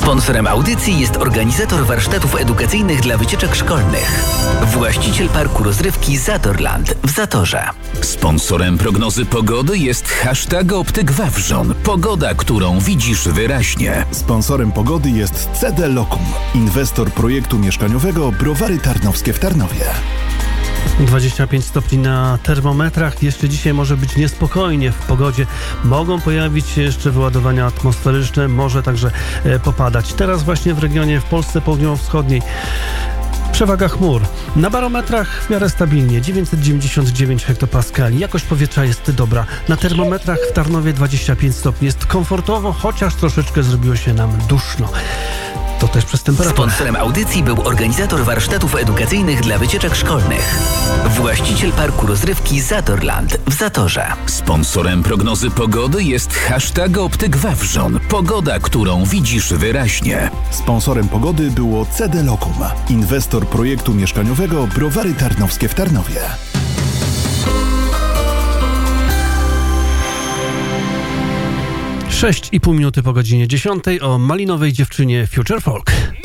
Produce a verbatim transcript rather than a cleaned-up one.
Sponsorem audycji jest organizator warsztatów edukacyjnych dla wycieczek szkolnych. Właściciel parku rozrywki Zatorland w Zatorze. Sponsorem prognozy pogody jest hashtag Optyk Wawrzon. Pogoda, którą widzisz wyraźnie. Sponsorem pogody jest C D Lokum, inwestor projektu mieszkaniowego Browary Tarnowskie w Tarnowie. dwadzieścia pięć stopni na termometrach. Jeszcze dzisiaj może być niespokojnie w pogodzie. Mogą pojawić się jeszcze wyładowania atmosferyczne, może także e, popadać. Teraz właśnie w regionie w Polsce południowo-wschodniej przewaga chmur. Na barometrach w miarę stabilnie, dziewięćset dziewięćdziesiąt dziewięć hektopaskali. Jakość powietrza jest dobra. Na termometrach w Tarnowie dwadzieścia pięć stopni. Jest komfortowo, chociaż troszeczkę zrobiło się nam duszno. To też przez temperaturę. Sponsorem audycji był organizator warsztatów edukacyjnych dla wycieczek szkolnych. Właściciel parku rozrywki Zatorland w Zatorze. Sponsorem prognozy pogody jest hashtag Optyk Wawrzon. Pogoda, którą widzisz wyraźnie. Sponsorem pogody było C D Lokum, inwestor projektu mieszkaniowego Browary Tarnowskie w Tarnowie. sześć i pół minuty po godzinie dziesiątej o malinowej dziewczynie Future Folk.